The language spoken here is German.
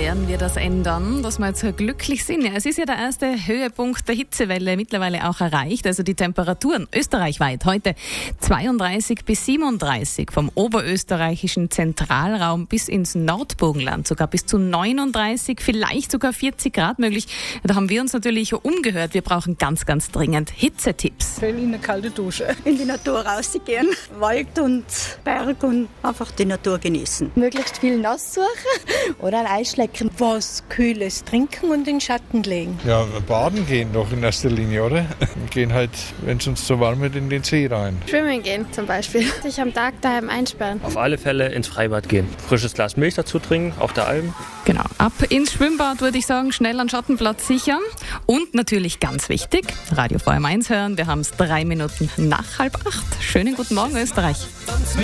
werden wir das ändern, dass wir jetzt glücklich sind? Ja, es ist ja der erste Höhepunkt der Hitzewelle mittlerweile auch erreicht. Also die Temperaturen österreichweit heute 32 bis 37, vom oberösterreichischen Zentralraum bis ins Nordburgenland, sogar bis zu 39, vielleicht sogar 40 Grad möglich. Da haben wir uns natürlich umgehört. Wir brauchen ganz, ganz dringend Hitzetipps. In eine kalte Dusche. In die Natur rausgehen, Wald und Berg und einfach die Natur genießen. Möglichst viel nass suchen oder ein Eis schlecken. Was Kühles trinken und in den Schatten legen. Ja, baden gehen doch in erster Linie, oder? Wir gehen halt, wenn es uns so warm wird, in den See rein. Schwimmen gehen zum Beispiel. Sich am Tag daheim einsperren. Auf alle Fälle ins Freibad gehen. Frisches Glas Milch dazu trinken, auf der Alm. Genau, ab ins Schwimmbad würde ich sagen, schnell einen Schattenplatz sichern. Und natürlich ganz wichtig, Radio VM1 hören. Wir haben es 3 Minuten nach 7:30. Schönen guten Morgen, Österreich.